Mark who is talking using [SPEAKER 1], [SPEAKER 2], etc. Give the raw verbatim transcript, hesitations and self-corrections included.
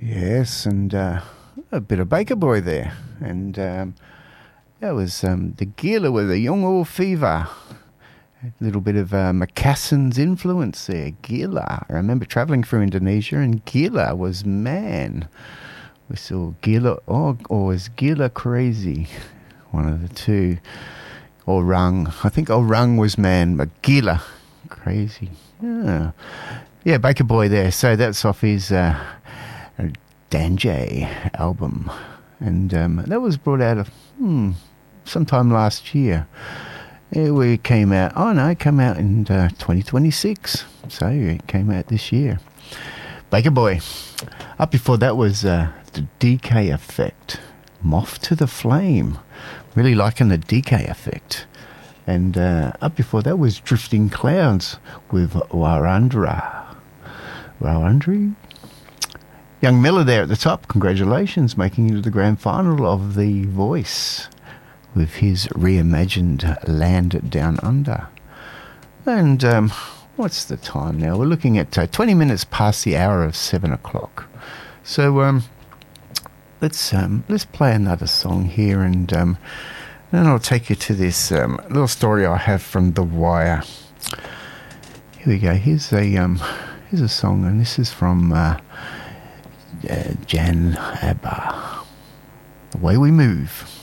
[SPEAKER 1] Yes, and uh, a bit of Baker Boy there. And um, that was um, the Gila with a Young All Fever. A little bit of uh, Macasson's influence there. Gila. I remember travelling through Indonesia, and Gila was man. We saw Gila, or, or was Gila crazy? One of the two. Orang. I think Orang was man, but Gila crazy. Yeah, yeah, Baker Boy there. So that's off his uh, Danjay album. And um, that was brought out of hmm, sometime last year. It came out, oh no, it came out in uh, twenty twenty-six. So it came out this year. Baker Boy. Up before that was uh, the D K Effect. Moth to the Flame. Really liking the D K Effect. And uh, up before that was Drifting Clouds with Warandra. Warandri? Young Miller there at the top. Congratulations, making it to the grand final of The Voice with his reimagined Land Down Under. And um, what's the time now? We're looking at uh, twenty minutes past the hour of seven o'clock. So um, let's um, let's play another song here, and um, then I'll take you to this um, little story I have from The Wire. Here we go. Here's a um, here's a song, and this is from uh, uh, Jan Abba. The Way We Move.